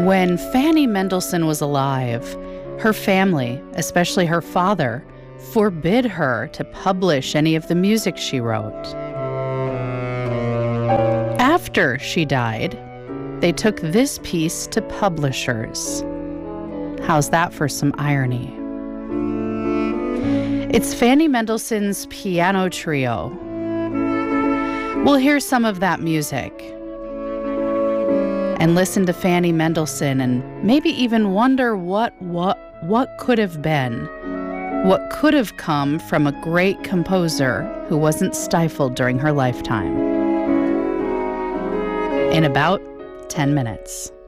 When Fanny Mendelssohn was alive, her family, especially her father, forbid her to publish any of the music she wrote. After she died, they took this piece to publishers. How's that for some irony? It's Fanny Mendelssohn's Piano Trio. We'll hear some of that music and listen to Fanny Mendelssohn and maybe even wonder what could have been, what could have come from a great composer who wasn't stifled during her lifetime. In about 10 minutes.